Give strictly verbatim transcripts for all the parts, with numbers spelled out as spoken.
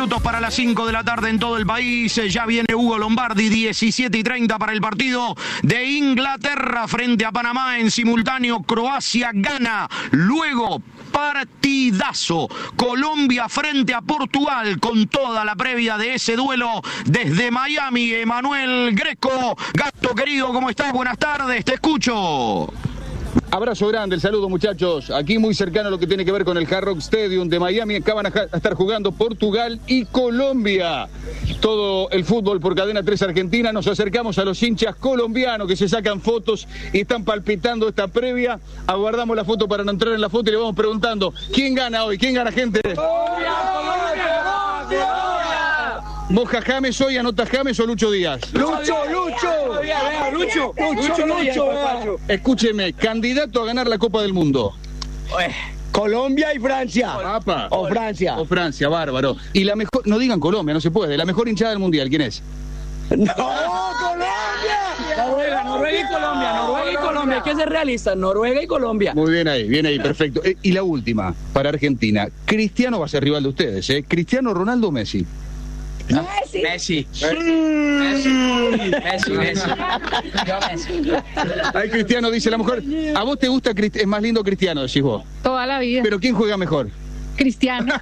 Minutos para las cinco de la tarde en todo el país. Ya viene Hugo Lombardi, diecisiete y treinta para el partido de Inglaterra frente a Panamá. En simultáneo, Croacia gana. Luego, partidazo. Colombia frente a Portugal con toda la previa de ese duelo desde Miami. Emanuel Greco. Gato querido, ¿cómo estás? Buenas tardes, te escucho. Abrazo grande, el saludo muchachos, aquí muy cercano a lo que tiene que ver con el Hard Rock Stadium de Miami, acaban a estar jugando Portugal y Colombia. Todo el fútbol por Cadena tres Argentina, nos acercamos a los hinchas colombianos que se sacan fotos y están palpitando esta previa. Aguardamos la foto para no entrar en la foto y le vamos preguntando, ¿quién gana hoy? ¿Quién gana, gente? ¡Colombia, Colombia, Colombia! ¿Moja James hoy, anota James o Lucho Díaz? Lucho, Lucho, Lucho, Lucho, Lucho. Escúcheme, candidato a ganar la Copa del Mundo. Colombia y Francia. Apa. O Francia. O Francia, bárbaro. Y la mejor, no digan Colombia, no se puede. La mejor hinchada del mundial, ¿quién es? ¡No, Colombia! Noruega, Noruega y Colombia, Noruega y Colombia, hay que ser realistas, Noruega y Colombia. Muy bien ahí, bien ahí, perfecto. Eh, y la última, para Argentina. Cristiano va a ser rival de ustedes, ¿eh? Cristiano, Ronaldo o Messi. Messi. Messi. Messi. Messi. Messi. Yo Messi. Ahí Cristiano dice la mujer. ¿A vos te gusta, es más lindo Cristiano, decís vos? Toda la vida. ¿Pero quién juega mejor? Cristiano.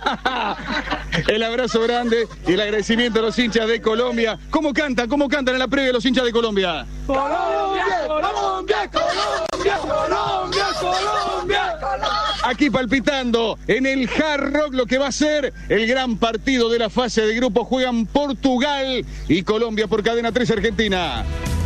El abrazo grande y el agradecimiento a los hinchas de Colombia. ¿Cómo cantan? ¿Cómo cantan en la previa los hinchas de Colombia? Colombia, Colombia, Colombia, Colombia, Colombia. Aquí palpitando en el Hard Rock lo que va a ser el gran partido de la fase de grupo. Juegan Portugal y Colombia por Cadena tres Argentina.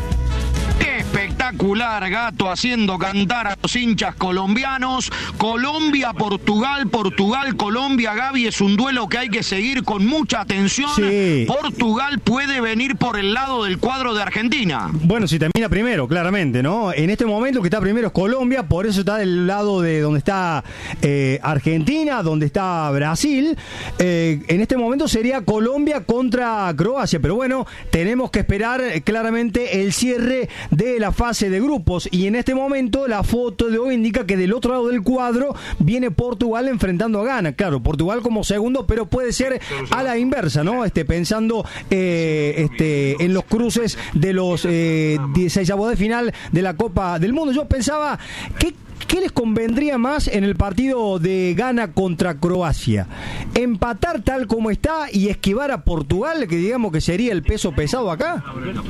Espectacular, Gato, haciendo cantar a los hinchas colombianos. Colombia, Portugal, Portugal, Colombia, Gaby, es un duelo que hay que seguir con mucha atención. Sí. Portugal puede venir por el lado del cuadro de Argentina. Bueno, si termina primero, claramente, ¿no? En este momento que está primero es Colombia, por eso está del lado de donde está eh, Argentina, donde está Brasil. Eh, en este momento sería Colombia contra Croacia, pero bueno, tenemos que esperar eh, claramente el cierre de la fase de grupos, y en este momento la foto de hoy indica que del otro lado del cuadro viene Portugal enfrentando a Ghana. Claro, Portugal como segundo, pero puede ser a la inversa, ¿no? Este, pensando eh, este, en los cruces de los eh, dieciseisavos de final de la Copa del Mundo. Yo pensaba, ¿qué ¿Qué les convendría más en el partido de Ghana contra Croacia? ¿Empatar tal como está y esquivar a Portugal, que digamos que sería el peso pesado acá?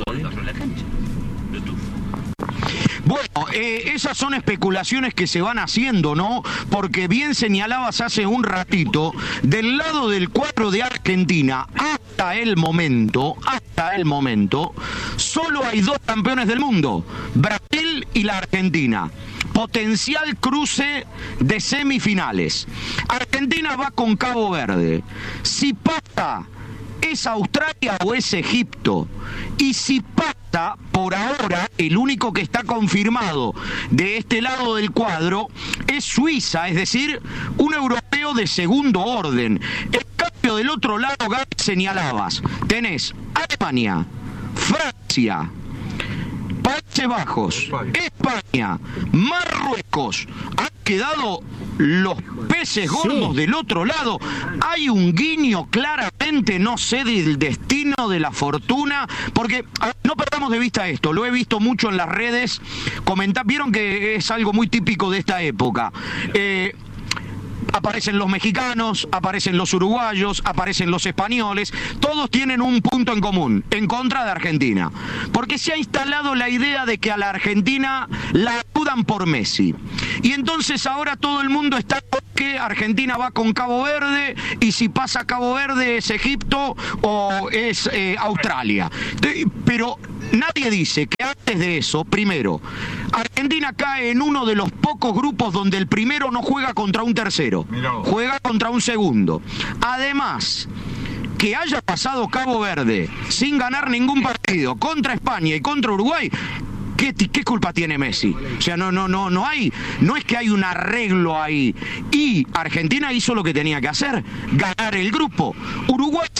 Bueno, eh, esas son especulaciones que se van haciendo, ¿no? Porque bien señalabas hace un ratito, del lado del cuadro de Argentina, hasta el momento, hasta el momento, solo hay dos campeones del mundo, Brasil y la Argentina. Potencial cruce de semifinales. Argentina va con Cabo Verde. Si pasa, ¿es Australia o es Egipto? Y si pasa, por ahora, el único que está confirmado de este lado del cuadro es Suiza, es decir, un europeo de segundo orden. En cambio, del otro lado, Gaby, señalabas, tenés Alemania, Francia, Países Bajos, España, Marruecos. Han quedado los peces gordos sí. Del otro lado. Hay un guiño claramente, no sé, del destino, de la fortuna, porque no perdamos de vista esto, lo he visto mucho en las redes, comentar, vieron que es algo muy típico de esta época. Eh, Aparecen los mexicanos, aparecen los uruguayos, aparecen los españoles, todos tienen un punto en común, en contra de Argentina. Porque se ha instalado la idea de que a la Argentina la ayudan por Messi. Y entonces ahora todo el mundo está con que Argentina va con Cabo Verde, y si pasa Cabo Verde es Egipto o es eh, Australia. Pero nadie dice que antes de eso, primero, Argentina cae en uno de los pocos grupos donde el primero no juega contra un tercero, juega contra un segundo. Además, que haya pasado Cabo Verde sin ganar ningún partido contra España y contra Uruguay, ¿Qué, ¿Qué culpa tiene Messi? O sea, no, no, no, no hay, no es que hay un arreglo ahí. Y Argentina hizo lo que tenía que hacer, ganar el grupo. Uruguay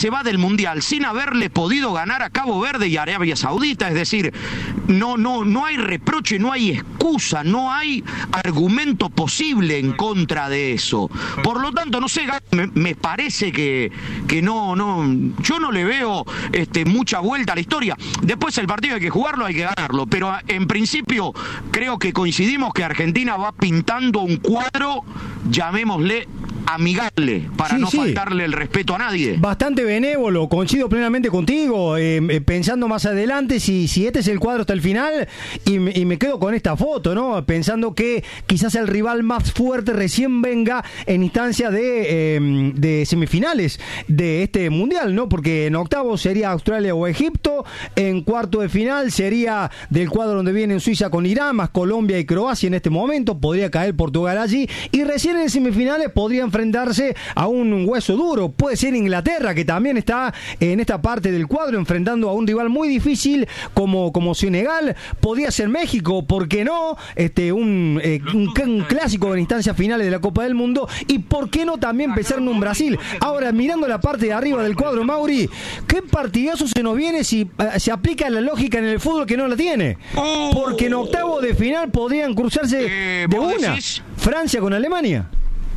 se va del Mundial sin haberle podido ganar a Cabo Verde y Arabia Saudita. Es decir, no, no, no hay reproche, no hay excusa, no hay argumento posible en contra de eso. Por lo tanto, no sé, me, me parece que, que no, no, yo no le veo este, mucha vuelta a la historia. Después el partido hay que jugarlo, hay que ganarlo, pero en principio creo que coincidimos que Argentina va pintando un cuadro, llamémosle amigable, para sí, no sí. faltarle el respeto a nadie. Bastante benévolo, coincido plenamente contigo, eh, eh, pensando más adelante si, si este es el cuadro hasta el final, y me, y me quedo con esta foto, ¿no? Pensando que quizás el rival más fuerte recién venga en instancia de, eh, de semifinales de este Mundial, ¿no? Porque en octavos sería Australia o Egipto, en cuarto de final sería del cuadro donde vienen Suiza con Irán, más Colombia y Croacia en este momento, podría caer Portugal allí, y recién en semifinales podrían enfrentarse a un hueso duro. Puede ser Inglaterra, que también está en esta parte del cuadro enfrentando a un rival muy difícil como, como Senegal. Podría ser México, ¿por qué no? Este, un, eh, un, un clásico en instancias finales de la Copa del Mundo. Y ¿por qué no también pensar en un Brasil? Ahora, mirando la parte de arriba del cuadro, Mauri, ¿qué partidazo se nos viene si uh, se aplica la lógica en el fútbol que no la tiene? Porque en octavo de final podrían cruzarse Eh, de ¿vos una decís? Francia con Alemania.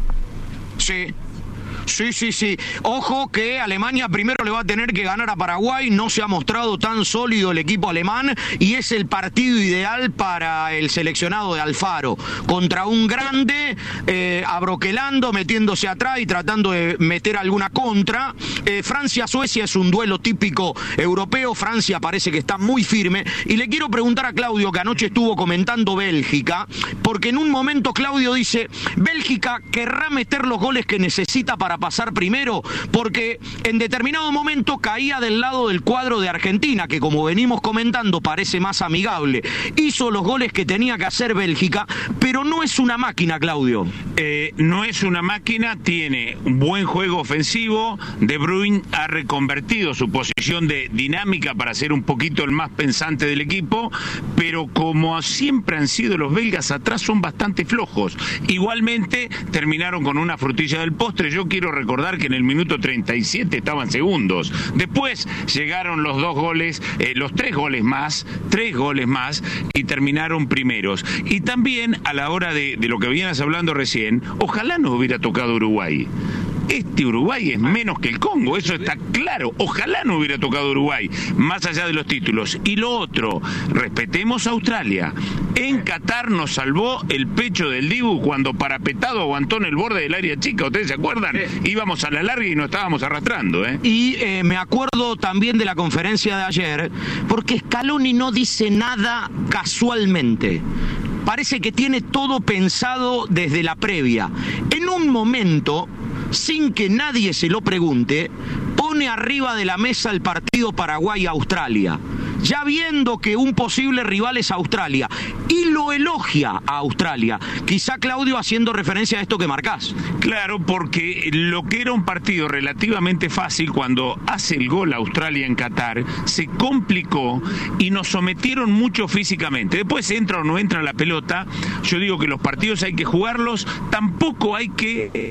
Sí. Sí, sí, sí. Ojo que Alemania primero le va a tener que ganar a Paraguay. No se ha mostrado tan sólido el equipo alemán y es el partido ideal para el seleccionado de Alfaro. Contra un grande, eh, abroquelando, metiéndose atrás y tratando de meter alguna contra. Eh, Francia-Suecia es un duelo típico europeo. Francia parece que está muy firme. Y le quiero preguntar a Claudio, que anoche estuvo comentando Bélgica, porque en un momento Claudio dice, Bélgica querrá meter los goles que necesita para pasar primero, porque en determinado momento caía del lado del cuadro de Argentina, que como venimos comentando parece más amigable. Hizo los goles que tenía que hacer Bélgica, pero no es una máquina, Claudio. Eh, no es una máquina, tiene un buen juego ofensivo. De Bruyne ha reconvertido su posición de dinámica para ser un poquito el más pensante del equipo, pero como siempre han sido los belgas, atrás son bastante flojos. Igualmente terminaron con una frutilla del postre. Yo quiero recordar que en el minuto treinta y siete estaban segundos. Después llegaron los dos goles, eh, los tres goles más, tres goles más, y terminaron primeros. Y también a la hora de, de lo que venías hablando recién, ojalá nos hubiera tocado Uruguay. Este Uruguay es menos que el Congo, eso está claro. Ojalá no hubiera tocado Uruguay, más allá de los títulos. Y lo otro, respetemos a Australia. En Qatar nos salvó el pecho del Dibu cuando parapetado aguantó en el borde del área chica. ¿Ustedes se acuerdan? Íbamos a la larga y nos estábamos arrastrando, ¿eh? Y eh, me acuerdo también de la conferencia de ayer, porque Scaloni no dice nada casualmente. Parece que tiene todo pensado desde la previa. En un momento, sin que nadie se lo pregunte, pone arriba de la mesa el partido Paraguay-Australia, ya viendo que un posible rival es Australia, y lo elogia a Australia, quizá Claudio haciendo referencia a esto que marcás. Claro, porque lo que era un partido relativamente fácil, cuando hace el gol Australia en Qatar, se complicó y nos sometieron mucho físicamente. Después entra o no entra la pelota, yo digo que los partidos hay que jugarlos, tampoco hay que...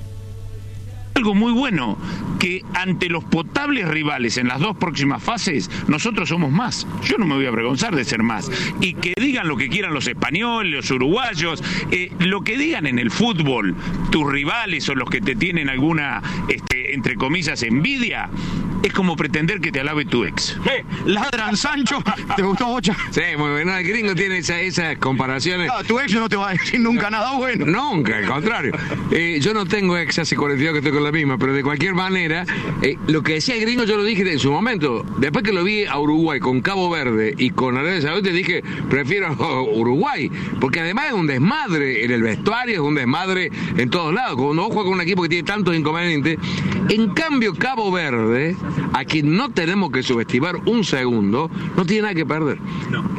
Algo muy bueno, que ante los potables rivales en las dos próximas fases, nosotros somos más. Yo no me voy a avergonzar de ser más. Y que digan lo que quieran los españoles, los uruguayos, eh, lo que digan en el fútbol, tus rivales o los que te tienen alguna, este, entre comillas, envidia, es como pretender que te alabe tu ex. Eh, ladran, Sancho. ¿Te gustó, Bocha? Sí, muy bueno. El gringo tiene esa, esas comparaciones. No, tu ex no te va a decir nunca nada bueno. Nunca, al contrario. Eh, yo no tengo ex, hace cuarenta y dos que estoy con la misma, pero de cualquier manera, eh, lo que decía el gringo yo lo dije en su momento. Después que lo vi a Uruguay con Cabo Verde y con Arabia Saudita, dije, prefiero Uruguay, porque además es un desmadre en el vestuario, es un desmadre en todos lados. Cuando vos juegas con un equipo que tiene tantos inconvenientes, en cambio Cabo Verde, a quien no tenemos que subestimar un segundo, no tiene nada que perder. No.